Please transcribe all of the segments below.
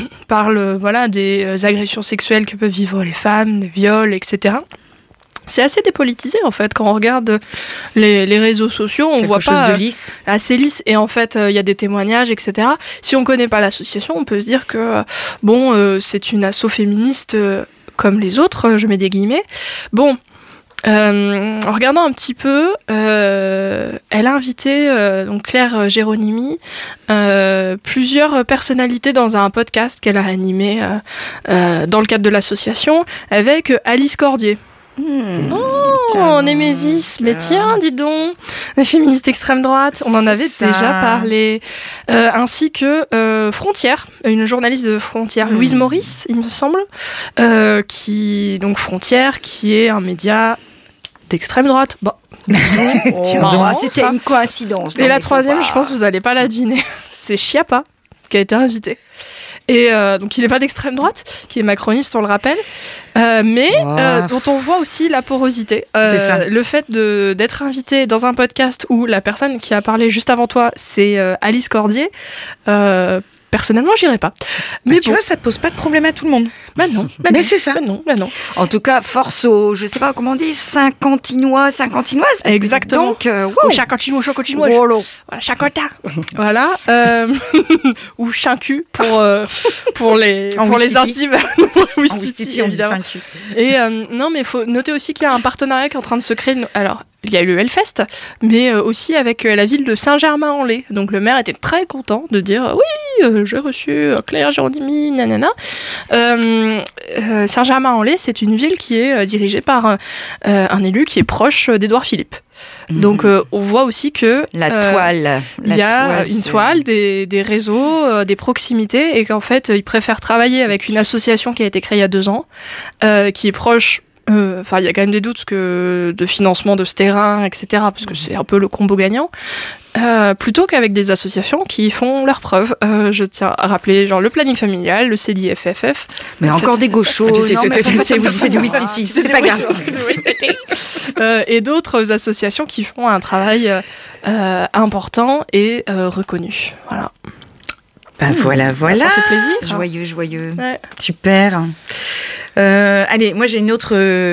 parle des agressions sexuelles que peuvent vivre les femmes, des viols, etc. C'est assez dépolitisé en fait. Quand on regarde les réseaux sociaux, on voit pas quelque chose de lisse. Assez lisse. Et en fait, il y a des témoignages, etc. Si on connaît pas l'association, on peut se dire que c'est une asso féministe comme les autres. Je mets des guillemets. Bon. En regardant un petit peu, elle a invité donc Claire Géronimi, plusieurs personnalités dans un podcast qu'elle a animé dans le cadre de l'association avec Alice Cordier. Némésis, mais tiens, dis donc, les féministes extrême droite, on en avait déjà parlé, ainsi que Frontière, une journaliste de Frontière, Louise Maurice, il me semble, Frontière, qui est un média d'extrême droite. C'était une coïncidence. Et la troisième, je pense que vous n'allez pas la deviner, c'est Chiappa, qui a été invité. Et donc il n'est pas d'extrême droite, qui est macroniste, on le rappelle, mais dont on voit aussi la porosité. Le fait d'être invité dans un podcast où la personne qui a parlé juste avant toi, c'est Alice Cordier, personnellement, j'irais pas. Mais tu vois, ça pose pas de problème à tout le monde. Mais c'est ça. Non. En tout cas, force aux, je sais pas comment on dit, cinquantinoises. Exactement. Donc, ou chacantinois. Voilà, chacota. Voilà. Ou chincu pour les intimes. Ouistiti, évidemment. Et non, mais il faut noter aussi qu'il y a un partenariat qui est en train de se créer. Alors, il y a eu le Hellfest, mais aussi avec la ville de Saint-Germain-en-Laye. Donc le maire était très content de dire oui, j'ai reçu Claire Géronimi, nanana. Saint-Germain-en-Laye, c'est une ville qui est dirigée par un élu qui est proche d'Édouard Philippe. Donc on voit aussi que la toile. Il y a une toile, des réseaux, des proximités, et qu'en fait ils préfèrent travailler avec une association qui a été créée il y a 2 ans, qui est proche. Il y a quand même des doutes de financement de ce terrain, etc., parce que c'est un peu le combo gagnant, plutôt qu'avec des associations qui font leurs preuves. Je tiens à rappeler le planning familial, le CDFFF. Mais encore des gauchos. C'est du Ouistiti, c'est pas grave. Et d'autres associations qui font un travail important et reconnu. Voilà. Voilà. Ça fait plaisir. Joyeux. Ouais. Super. Allez, moi j'ai une autre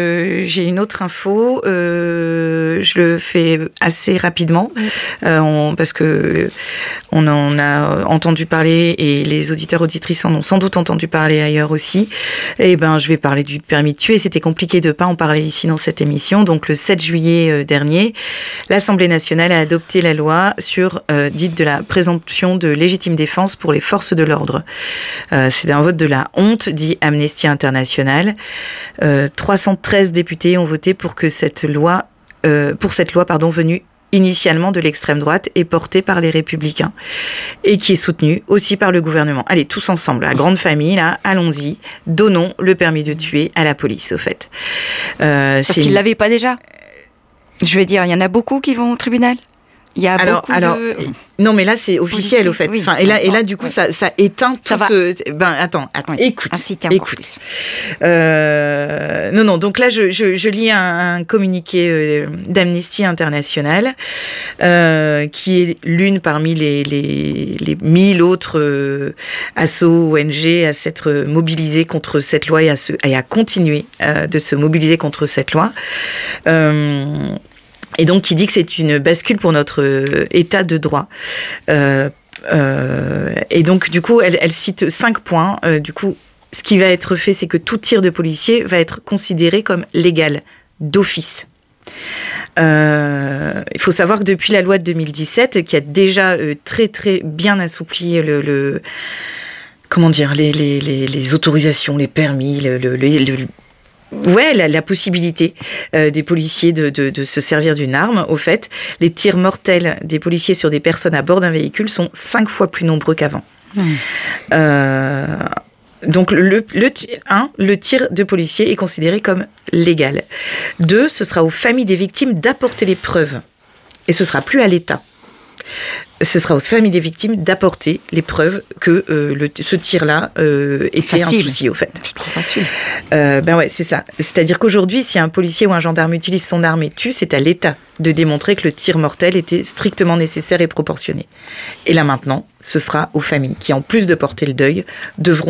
info. Je le fais assez rapidement parce que on en a entendu parler et les auditeurs auditrices en ont sans doute entendu parler ailleurs aussi. Et je vais parler du permis de tuer. C'était compliqué de pas en parler ici dans cette émission. Donc le 7 juillet dernier, l'Assemblée nationale a adopté la loi dite de la présomption de légitime défense pour les forces de l'ordre. C'est un vote de la honte, dit Amnesty International. 313 députés ont voté pour cette loi venue initialement de l'extrême droite et portée par les Républicains et qui est soutenue aussi par le gouvernement. Allez, tous ensemble, la grande famille, là, allons-y, donnons le permis de tuer à la police, au fait. Parce qu'ils ne l'avaient pas déjà. Je veux dire, il y en a beaucoup qui vont au tribunal. Il y a beaucoup de... Non, mais là, c'est officiel, au fait. Oui. Enfin, et là, du coup, ça éteint tout... Attends, oui. écoute. Plus. Non, donc là, je lis un communiqué d'Amnesty International, qui est l'une parmi les 1000 autres assos ONG à s'être mobilisés contre cette loi et à continuer de se mobiliser contre cette loi. Et donc, qui dit que c'est une bascule pour notre état de droit. Et donc, du coup, elle cite 5 points. Du coup, ce qui va être fait, c'est que tout tir de policier va être considéré comme légal, d'office. Il faut savoir que depuis la loi de 2017, qui a déjà très, très bien assoupli les autorisations, les permis, la possibilité des policiers de se servir d'une arme. Au fait, les tirs mortels des policiers sur des personnes à bord d'un véhicule sont 5 fois plus nombreux qu'avant. Donc, le tir de policier est considéré comme légal. 2, ce sera aux familles des victimes d'apporter les preuves. Et ce sera plus à l'État. Ce sera aux familles des victimes d'apporter les preuves que ce tir-là était un souci, au fait. C'est trop facile. C'est ça. C'est-à-dire qu'aujourd'hui, si un policier ou un gendarme utilise son arme et tue, c'est à l'État de démontrer que le tir mortel était strictement nécessaire et proportionné. Et là maintenant, ce sera aux familles qui, en plus de porter le deuil, devront